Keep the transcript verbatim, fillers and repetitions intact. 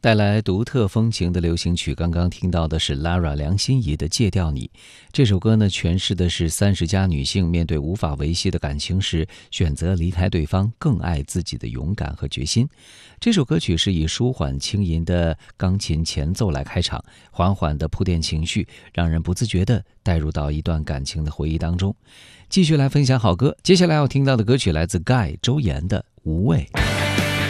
带来独特风情的流行曲，刚刚听到的是 Lara 梁心颐的《戒掉你》。这首歌呢，诠释的是三十加女性面对无法维系的感情时，选择离开对方，更爱自己的勇敢和决心。这首歌曲是以舒缓轻吟的钢琴前奏来开场，缓缓地铺垫情绪，让人不自觉地带入到一段感情的回忆当中。继续来分享好歌，接下来要听到的歌曲来自 Guy 周岩的《无畏》。